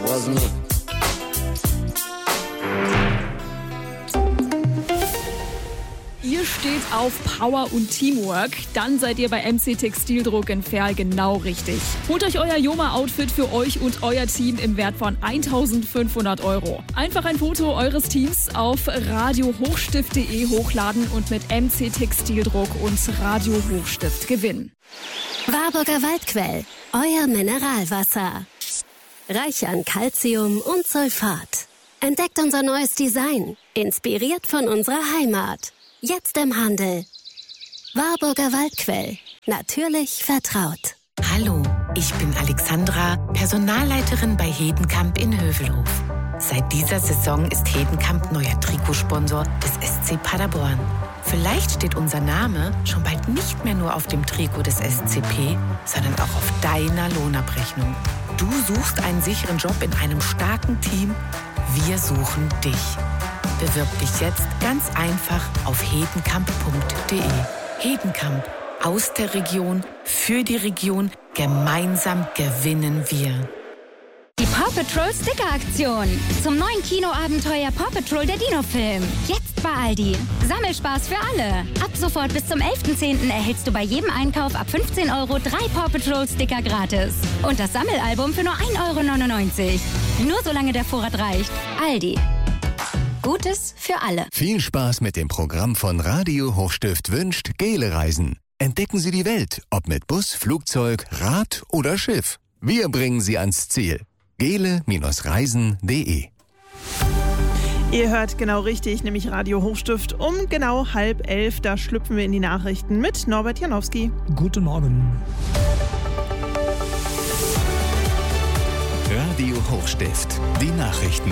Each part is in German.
was me. Ihr steht auf Power und Teamwork, dann seid ihr bei MC Textildruck in Verl genau richtig. Holt euch euer Joma-Outfit für euch und euer Team im Wert von 1.500 €. Einfach ein Foto eures Teams auf radiohochstift.de hochladen und mit MC Textildruck und Radio Hochstift gewinnen. Warburger Waldquell, euer Mineralwasser. Reich an Calcium und Sulfat. Entdeckt unser neues Design, inspiriert von unserer Heimat. Jetzt im Handel. Warburger Waldquell. Natürlich vertraut. Hallo, ich bin Alexandra, Personalleiterin bei Hedenkamp in Hövelhof. Seit dieser Saison ist Hedenkamp neuer Trikotsponsor des SC Paderborn. Vielleicht steht unser Name schon bald nicht mehr nur auf dem Trikot des SCP, sondern auch auf deiner Lohnabrechnung. Du suchst einen sicheren Job in einem starken Team. Wir suchen dich. Bewirb dich jetzt ganz einfach auf hedenkamp.de. Hedenkamp. Aus der Region, für die Region, gemeinsam gewinnen wir. Die Paw Patrol Sticker-Aktion. Zum neuen Kinoabenteuer Paw Patrol der Dino-Film. Jetzt bei Aldi. Sammelspaß für alle. Ab sofort bis zum 11.10. erhältst du bei jedem Einkauf ab 15 € 3 Paw Patrol Sticker gratis. Und das Sammelalbum für nur 1,99 €. Nur solange der Vorrat reicht. Aldi. Gutes für alle. Viel Spaß mit dem Programm von Radio Hochstift wünscht Gele Reisen. Entdecken Sie die Welt, ob mit Bus, Flugzeug, Rad oder Schiff. Wir bringen Sie ans Ziel. gele-reisen.de. Ihr hört genau richtig, nämlich Radio Hochstift um genau 10:30. Da schlüpfen wir in die Nachrichten mit Norbert Janowski. Guten Morgen. Radio Hochstift, die Nachrichten.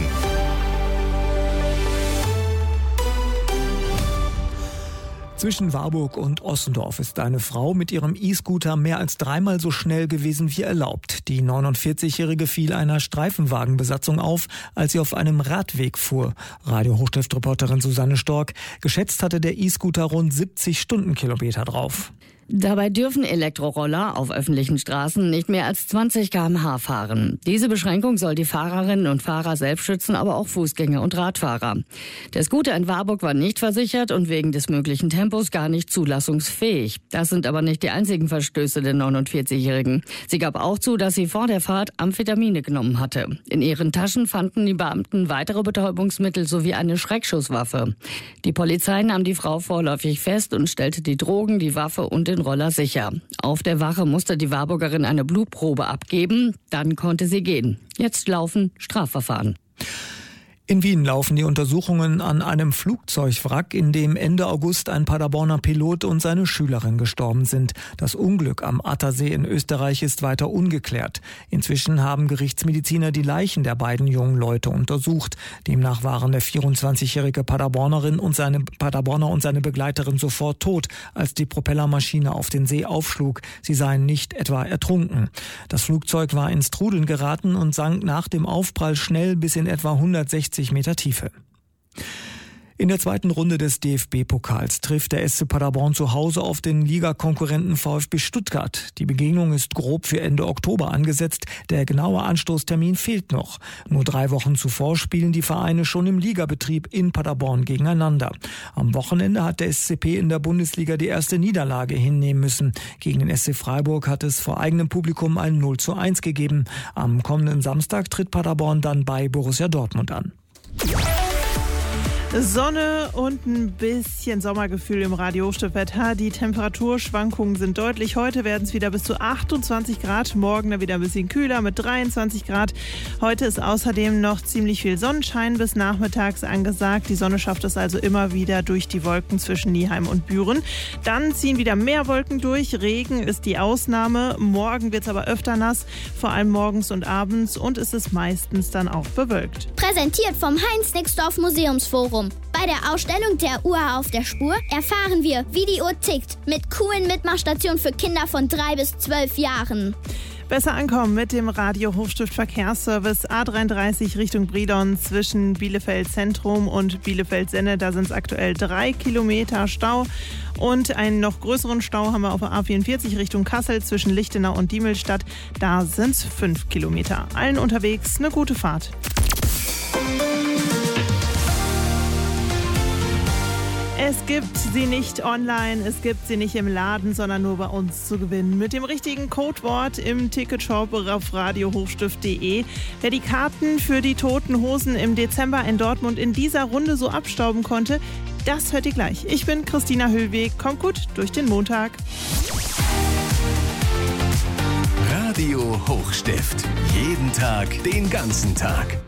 Zwischen Warburg und Ossendorf ist eine Frau mit ihrem E-Scooter mehr als 3-mal so schnell gewesen wie erlaubt. Die 49-Jährige fiel einer Streifenwagenbesatzung auf, als sie auf einem Radweg fuhr. Radio Hochstift-Reporterin Susanne Stork. Geschätzt hatte der E-Scooter rund 70 Stundenkilometer drauf. Dabei dürfen Elektroroller auf öffentlichen Straßen nicht mehr als 20 km/h fahren. Diese Beschränkung soll die Fahrerinnen und Fahrer selbst schützen, aber auch Fußgänger und Radfahrer. Der Scooter in Warburg war nicht versichert und wegen des möglichen Tempos gar nicht zulassungsfähig. Das sind aber nicht die einzigen Verstöße der 49-Jährigen. Sie gab auch zu, dass sie vor der Fahrt Amphetamine genommen hatte. In ihren Taschen fanden die Beamten weitere Betäubungsmittel sowie eine Schreckschusswaffe. Die Polizei nahm die Frau vorläufig fest und stellte die Drogen, die Waffe und den Roller sicher. Auf der Wache musste die Warburgerin eine Blutprobe abgeben, dann konnte sie gehen. Jetzt laufen Strafverfahren. In Wien laufen die Untersuchungen an einem Flugzeugwrack, in dem Ende August ein Paderborner Pilot und seine Schülerin gestorben sind. Das Unglück am Attersee in Österreich ist weiter ungeklärt. Inzwischen haben Gerichtsmediziner die Leichen der beiden jungen Leute untersucht. Demnach waren der 24-jährige Paderborner und seine Begleiterin sofort tot, als die Propellermaschine auf den See aufschlug. Sie seien nicht etwa ertrunken. Das Flugzeug war ins Trudeln geraten und sank nach dem Aufprall schnell bis in etwa 160 Meter Tiefe. In der zweiten Runde des DFB-Pokals trifft der SC Paderborn zu Hause auf den Ligakonkurrenten VfB Stuttgart. Die Begegnung ist grob für Ende Oktober angesetzt. Der genaue Anstoßtermin fehlt noch. Nur 3 Wochen zuvor spielen die Vereine schon im Ligabetrieb in Paderborn gegeneinander. Am Wochenende hat der SCP in der Bundesliga die erste Niederlage hinnehmen müssen. Gegen den SC Freiburg hat es vor eigenem Publikum ein 0:1 gegeben. Am kommenden Samstag tritt Paderborn dann bei Borussia Dortmund an. Sonne und ein bisschen Sommergefühl im Radio Hochstift-Wetter. Die Temperaturschwankungen sind deutlich. Heute werden es wieder bis zu 28 Grad. Morgen dann wieder ein bisschen kühler mit 23 Grad. Heute ist außerdem noch ziemlich viel Sonnenschein bis nachmittags angesagt. Die Sonne schafft es also immer wieder durch die Wolken zwischen Nieheim und Büren. Dann ziehen wieder mehr Wolken durch. Regen ist die Ausnahme. Morgen wird es aber öfter nass, vor allem morgens und abends. Und es ist meistens dann auch bewölkt. Präsentiert vom Heinz-Nixdorf Museumsforum. Bei der Ausstellung der Uhr auf der Spur erfahren wir, wie die Uhr tickt, mit coolen Mitmachstationen für Kinder von 3 bis 12 Jahren. Besser ankommen mit dem Radio Hochstift Verkehrsservice A33 Richtung Brilon zwischen Bielefeld Zentrum und Bielefeld Senne. Da sind es aktuell 3 Kilometer Stau. Und einen noch größeren Stau haben wir auf der A44 Richtung Kassel zwischen Lichtenau und Diemelstadt. Da sind es 5 Kilometer. Allen unterwegs eine gute Fahrt. Es gibt sie nicht online, es gibt sie nicht im Laden, sondern nur bei uns zu gewinnen. Mit dem richtigen Codewort im Ticketshop auf radiohochstift.de. Wer die Karten für die Toten Hosen im Dezember in Dortmund in dieser Runde so abstauben konnte, das hört ihr gleich. Ich bin Christina Höhlweg. Kommt gut durch den Montag. Radio Hochstift. Jeden Tag, den ganzen Tag.